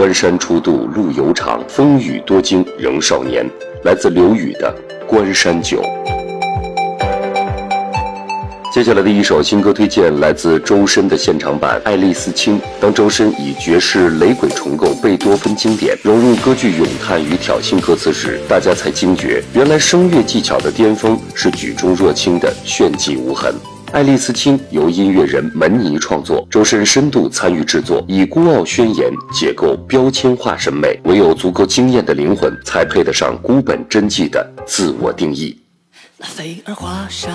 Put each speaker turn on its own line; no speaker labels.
关山初渡路犹长，风雨多经仍少年。来自刘宇的《关山酒》。接下来的一首新歌推荐来自周深的现场版《爱丽丝卿》。当周深以爵士雷鬼重构贝多芬经典融入歌剧咏叹与挑衅歌词时，大家才惊觉，原来声乐技巧的巅峰是举重若轻的炫技无痕。《爱丽丝卿》由音乐人门尼创作，周深深度参与制作，以孤傲宣言解构标签化审美，唯有足够惊艳的灵魂，才配得上孤本真迹的自我定义。
那飞儿花上